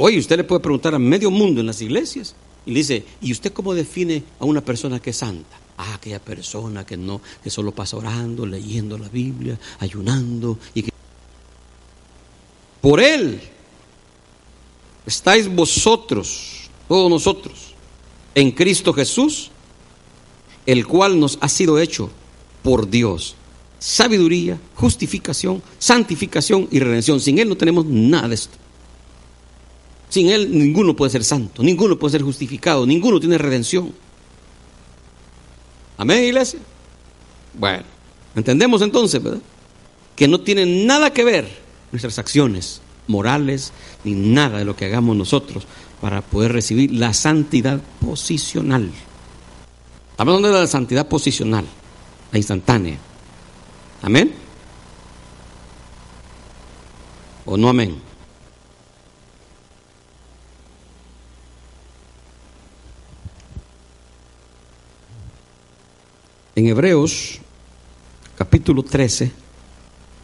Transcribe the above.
Hoy usted le puede preguntar a medio mundo en las iglesias y le dice, ¿y usted cómo define a una persona que es santa? Ah, aquella persona que no, que solo pasa orando, leyendo la Biblia, ayunando y que por él estáis vosotros, todos nosotros, en Cristo Jesús, el cual nos ha sido hecho por Dios sabiduría, justificación, santificación y redención. Sin él no tenemos nada de esto. Sin él ninguno puede ser santo, ninguno puede ser justificado, ninguno tiene redención. Amén, iglesia. Bueno, entendemos entonces, ¿verdad? Que no tiene nada que ver nuestras acciones morales ni nada de lo que hagamos nosotros para poder recibir la santidad posicional. Estamos hablando de la santidad posicional, la instantánea. ¿Amén? ¿O no amén? En Hebreos capítulo 13